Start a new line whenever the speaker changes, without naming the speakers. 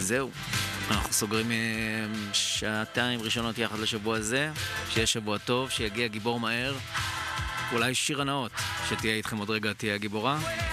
וזהו, אנחנו סוגרים שעתיים ראשונות יחד לשבוע הזה. שיהיה שבוע טוב, שיגיע גיבור מהר. אולי שירה נאות, שתהיה איתכם עוד רגע, תהיה הגיבורה.